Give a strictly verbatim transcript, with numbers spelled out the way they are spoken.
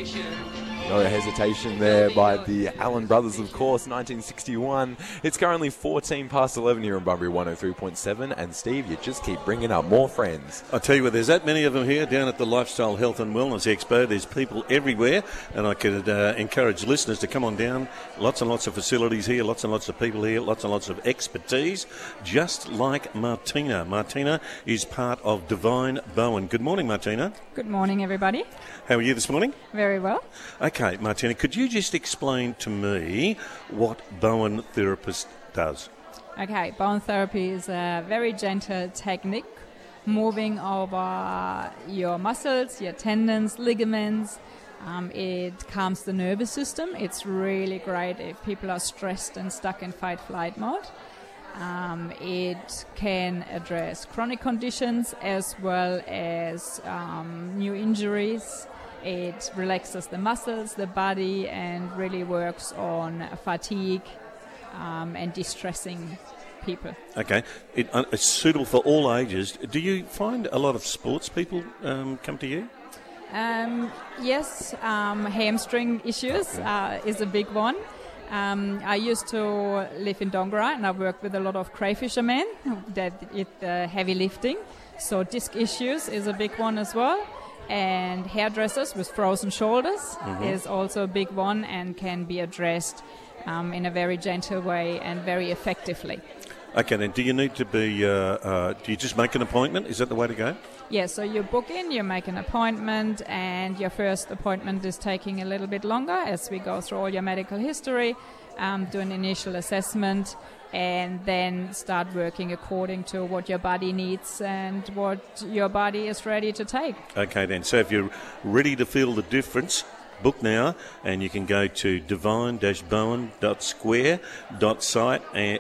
No hesitation there by the Allen brothers, of course, nineteen sixty-one. It's currently fourteen past eleven here in Bunbury one oh three point seven. And, Steve, you just keep bringing up more friends. I tell you what, there's that many of them here down at the Lifestyle Health and Wellness Expo. There's people everywhere, and I could uh, encourage listeners to come on down. Lots and lots of facilities here, lots and lots of people here, lots and lots of expertise, just like Martina. Martina is part of Divine Bowen. Good morning, Martina. Good morning, everybody. How are you this morning? Very well. Okay, Martina, could you just explain to me what Bowen Therapist does? Okay, Bowen Therapy is a very gentle technique, moving over your muscles, your tendons, ligaments. Um, it calms the nervous system. It's really great if people are stressed and stuck in fight-flight mode. Um, it can address chronic conditions as well as um, new injuries. It relaxes the muscles, the body, and really works on fatigue um, and distressing people. Okay. It, uh, it's suitable for all ages. Do you find a lot of sports people um, come to you? Um, yes, um, hamstring issues uh, is a big one. Um, I used to live in Dongara, and I worked with a lot of crayfishermen that did uh, heavy lifting. So disc issues is a big one as well. And hairdressers with frozen shoulders mm-hmm. is also a big one and can be addressed um, in a very gentle way and very effectively. Okay, then do you need to be, uh, uh, do you just make an appointment? Is that the way to go? Yeah, so you book in, you make an appointment, and your first appointment is taking a little bit longer as we go through all your medical history, um, do an initial assessment, and then start working according to what your body needs and what your body is ready to take. Okay, then. So if you're ready to feel the difference, book now, and you can go to divine dash bowen dot square dot site and